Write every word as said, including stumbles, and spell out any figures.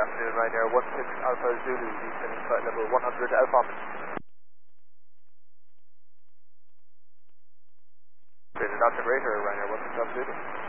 afternoon, Ryanair one six Alpha Zulu, descending flight level one hundred Alpha. Greater Doctor Greater, Ryanair one six Alpha Zulu.